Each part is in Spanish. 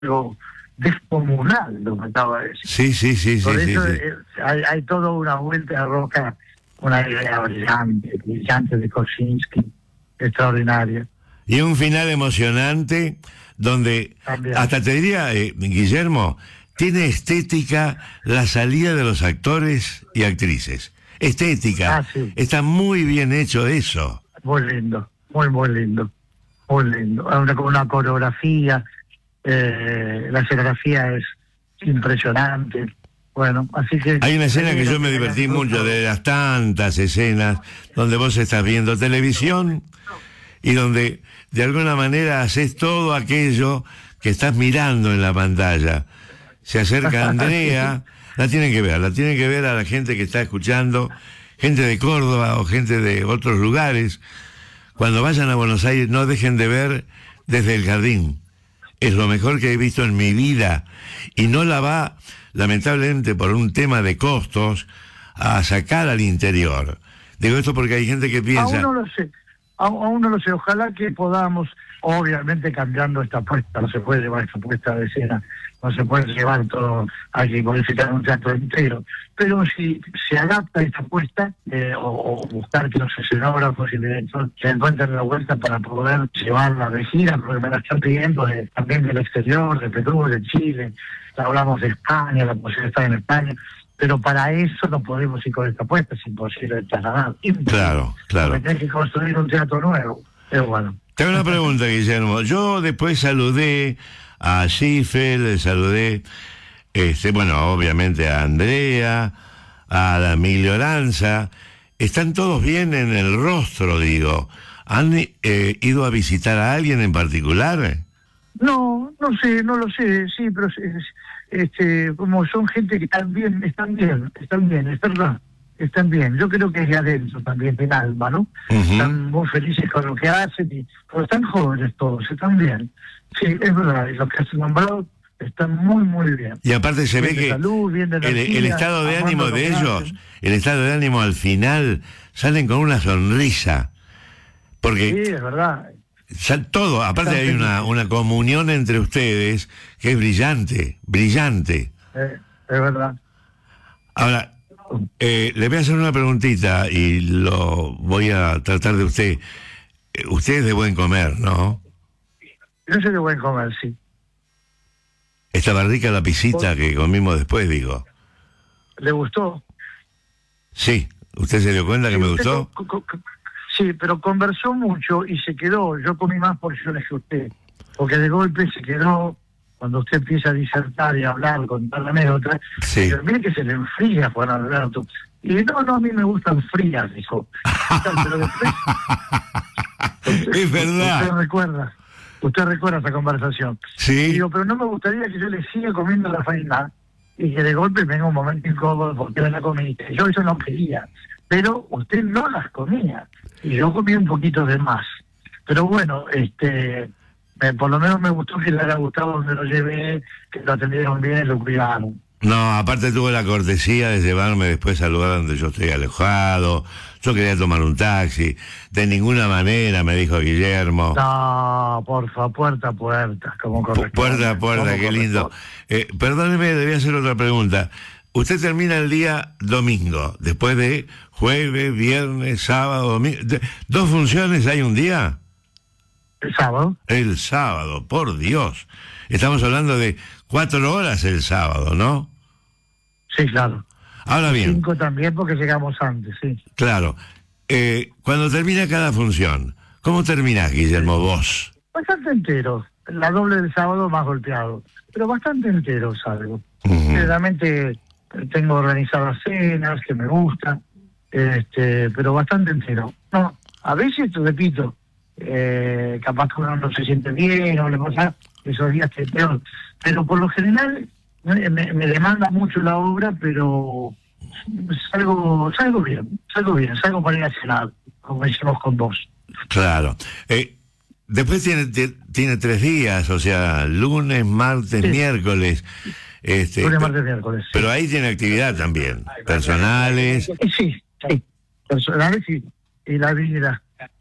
algo descomunal lo que acaba de decir. Sí. Por eso sí. hay toda una vuelta de roca, una idea brillante de Kosinski, extraordinaria. Y un final emocionante donde, También. hasta te diría, Guillermo, tiene estética la salida de los actores y actrices. Estética. Sí. Está muy bien hecho eso. Muy lindo, muy lindo. Muy lindo. Una coreografía, la escenografía es impresionante. Bueno, así que... Hay una escena que yo me divertí mucho, de las tantas escenas donde vos estás viendo televisión y donde de alguna manera haces todo aquello que estás mirando en la pantalla. Se acerca Andrea, la tienen que ver a la gente que está escuchando, gente de Córdoba o gente de otros lugares. Cuando vayan a Buenos Aires, no dejen de ver Desde el Jardín. Es lo mejor que he visto en mi vida. Y no la va, lamentablemente, por un tema de costos, a sacar al interior. Digo esto porque hay gente que piensa... Aún no lo sé. Ojalá que podamos, obviamente cambiando esta apuesta, no se puede llevar esta apuesta de escena, no se puede llevar todo, hay que modificar un teatro entero. Pero si se adapta esta apuesta, o buscar que los escenógrafos y el director se encuentren la vuelta para poder llevarla de gira, porque me la están pidiendo también del exterior, de Perú, de Chile, hablamos de España, la posibilidad de estar en España, pero para eso no podemos ir con esta apuesta, es imposible de trasladar. Claro. Porque tenés que construir un teatro nuevo, pero bueno. Te hago una pregunta, Guillermo. Yo después saludé a Schifel, saludé, obviamente a Andrea, a la Emilio Lanza. ¿Están todos bien en el rostro, digo? ¿Han ido a visitar a alguien en particular? No lo sé, sí, pero como son gente que están bien, es verdad, están bien. Yo creo que es de adentro también, del alma, ¿no? Uh-huh. Están muy felices con lo que hacen, pero están jóvenes todos, están bien. Sí, es verdad, y los que has nombrado están muy bien. Y aparte se ve que salud, el estado de ánimo de ellos, el estado de ánimo al final, salen con una sonrisa. Porque sí, es verdad. Todo, aparte hay una comunión entre ustedes que es brillante. Es verdad. Ahora, le voy a hacer una preguntita y lo voy a tratar de usted. Usted es de buen comer, ¿no? Yo soy de buen comer, sí. Estaba rica la pisita que comimos después, digo. ¿Le gustó? Sí. ¿Usted se dio cuenta que me gustó? Sí, pero conversó mucho y se quedó. Yo comí más porciones que usted, porque de golpe se quedó, cuando usted empieza a disertar y a hablar, contar la anécdota, sí. Pero mire que se le enfría Juan Alberto. Y no, a mí me gustan frías, dijo. Pero después, es verdad. Usted recuerda esa conversación. Sí. Y digo, pero no me gustaría que yo le siga comiendo la faina y que de golpe venga un momento incómodo porque la comiste. Yo eso no quería. Pero usted no las comía. Y yo comí un poquito de más. Pero bueno, por lo menos me gustó que le haya gustado donde lo llevé, que lo atendieron bien y lo cuidaron. No, aparte tuve la cortesía de llevarme después al lugar donde yo estoy alojado. Yo quería tomar un taxi. De ninguna manera, me dijo Guillermo. No, porfa, puerta a puerta, como corresponde. Puerta a puerta, qué lindo. Perdóneme, debía hacer otra pregunta. Usted termina el día domingo, después de jueves, viernes, sábado, domingo. ¿2 funciones hay un día? ¿El sábado? El sábado, por Dios. Estamos hablando de 4 horas el sábado, ¿no? Sí, claro. Ahora bien. 5 también porque llegamos antes, sí. Claro. Cuando termina cada función, ¿cómo terminás, Guillermo, vos? Bastante entero. La doble del sábado más golpeado. Pero bastante entero salgo. Uh-huh. Realmente tengo organizadas cenas que me gustan, pero bastante entero. No, a veces, te repito, capaz que uno no se siente bien o le pasa esos días que es peor. Pero por lo general me demanda mucho la obra, pero salgo bien, salgo para ir a cenar, como hicimos con vos. Claro. Después tiene 3 días, o sea, lunes, martes, sí. Miércoles. Lunes, martes, miércoles. Sí. Pero ahí tiene actividad también, personales. Sí, personales y la vida.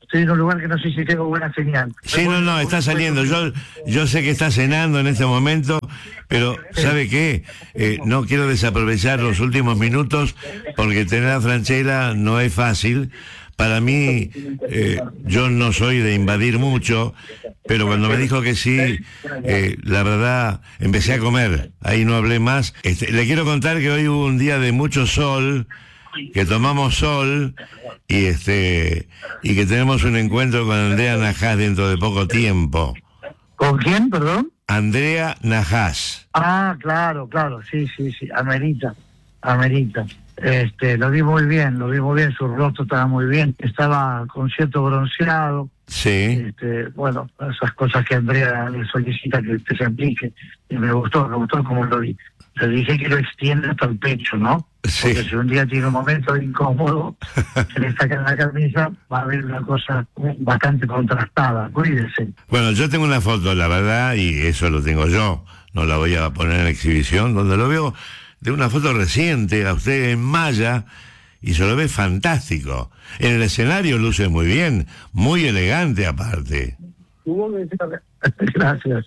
Estoy en un lugar que no sé si tengo buena señal. Sí, no, está saliendo. Yo sé que está cenando en este momento, pero ¿sabe qué? No quiero desaprovechar los últimos minutos porque tener a Francella no es fácil. Para mí, yo no soy de invadir mucho, pero cuando me dijo que sí, la verdad, empecé a comer. Ahí no hablé más. Le quiero contar que hoy hubo un día de mucho sol, que tomamos sol y que tenemos un encuentro con Andrea Najás dentro de poco tiempo. ¿Con quién, perdón? Andrea Najás. Ah, claro, sí, amerita. Lo vi muy bien, su rostro estaba muy bien, estaba con cierto bronceado. Sí. Bueno, esas cosas que Andrea le solicita que se aplique, y me gustó como lo vi. Le dije que lo extiende hasta el pecho, ¿no? Sí. Porque si un día tiene un momento incómodo, se le sacan la camisa, va a haber una cosa bastante contrastada, cuídese. Bueno, yo tengo una foto, la verdad, y eso lo tengo yo, no la voy a poner en exhibición, donde lo veo de una foto reciente, a usted en malla, y se lo ve fantástico. En el escenario luce muy bien, muy elegante aparte. Gracias.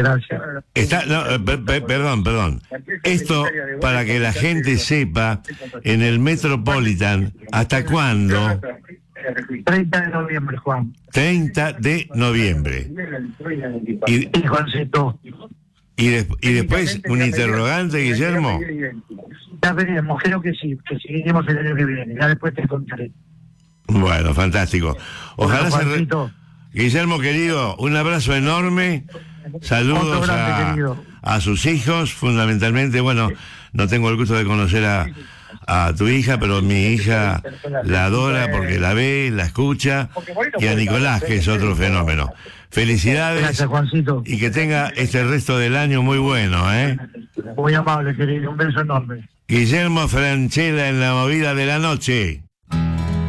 Perdón. Esto, para que la gente sepa, en el Metropolitan, ¿hasta cuándo? 30 de noviembre, Juan. 30 de noviembre. Y Juancito. Y después, un interrogante, Guillermo. Ya veremos, creo que sí, que seguiremos el año que viene, ya después te contaré. Bueno, fantástico. Ojalá Juancito. Guillermo, querido, un abrazo enorme. Saludos a sus hijos, fundamentalmente. Bueno, no tengo el gusto de conocer a tu hija, pero mi hija la adora porque la ve, la escucha, y a Nicolás, que es otro fenómeno. Felicidades. Gracias, Juancito. Y que tenga este resto del año muy bueno, ¿eh? Muy amable, querido. Un beso enorme. Guillermo Francella en la movida de la noche.